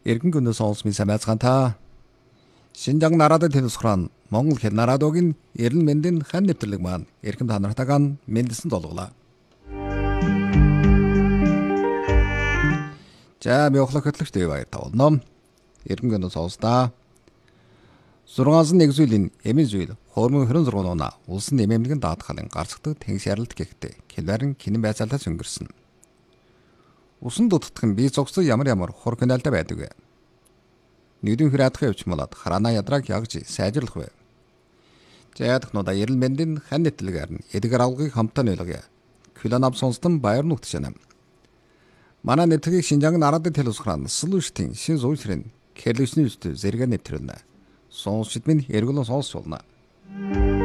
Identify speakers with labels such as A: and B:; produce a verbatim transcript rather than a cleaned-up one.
A: Эргэн гүнөө сонсмын самайцгаан та. Шинжаан нарадад тэнэсхран Монгол хэл нарадогийн эрен мэндийн хан нэвтрэлэг маань эрхэм та нартайгаа мэндэлсэн золголаа. За би охлох хөтлөгчтэй баяр тавуулна. Эргэн гүнөө сонсноо. Зургаансан нэг зүйлийн эмийн зүйл хормон хорин зургуунаа улсын эмэмлэгэн даатгалын гарцдаг тэнгис яралт гэхдээ хэлбэрэн кинэн байцаалтаас өнгөрсөн. Усан дутагдах нь бие зогсоо ямар ямар хор каналтай байдаг вэ? Нэгдүгээр хираадах явж малаад хараана ядраг ягж сайжруулах вэ? Зэадхнуудаа эрэл мэндийн хан нэтлэгээр нь эдгэр авлагыг хамтаа нөлгөе. Килонав сонстон баяр нүгтшэнэ. Манай нэтлэгийг Шинжаан нарадад телевизхран слуштын шин зуйсрын кэрлэгчний үстэ зэрэг нэвтрэлнэ. Сонсчд минь эргүүлэн сонсч болно.